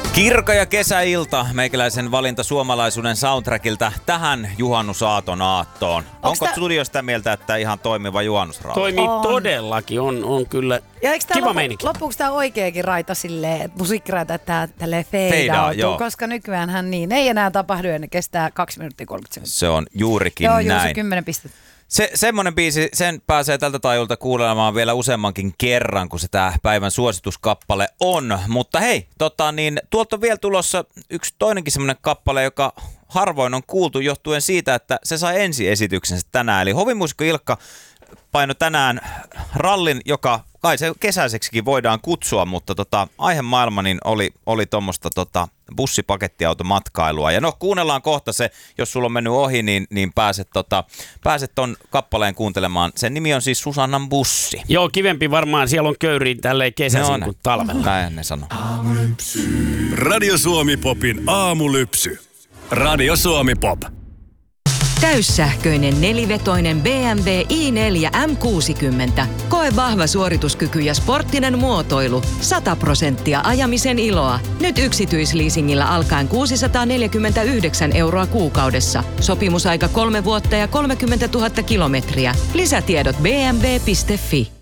Kirkko ja kesäilta, meikäläisen valinta suomalaisuuden soundtrackilta tähän juhannusaaton aattoon. Onko studio sitä mieltä, että ihan toimiva juhannusraata? Toimii todellakin, on kyllä ja kiva meininki. Loppuuko tämä oikeakin raita silleen, että musiikkiraita tälleen feidautuu, koska nykyäänhän niin ei enää tapahdu ja ne kestää 2 minuuttia 30 sekuntia. Se on juurikin näin. Joo, se 10 pistettä. Semmoinen biisi, sen pääsee tältä tajulta kuulemaan vielä useammankin kerran, kun se tää päivän suosituskappale on. Mutta hei, tuolta on vielä tulossa yksi toinenkin semmoinen kappale, joka harvoin on kuultu johtuen siitä, että se sai ensiesityksensä tänään. Eli hovimuusikko Ilkka paino tänään rallin, joka kai se kesäiseksikin voidaan kutsua, mutta aihemaailma niin oli tuommoista bussipakettiautomatkailua. Ja no, kuunnellaan kohta se, jos sulla on mennyt ohi, niin pääset ton kappaleen kuuntelemaan. Sen nimi on siis Susannan bussi. Joo, kivempi varmaan. Siellä on köyriin tälleen kesäisin kuin talvella. Näin ne sanoo. Radio Suomi Popin aamulypsy. Radio Suomi Pop. Täyssähköinen nelivetoinen BMW i4 M60. Koe vahva suorituskyky ja sporttinen muotoilu. 100% ajamisen iloa. Nyt yksityisleasingillä alkaen 649 € kuukaudessa. Sopimusaika 3 vuotta ja 30 000 kilometriä. Lisätiedot bmw.fi.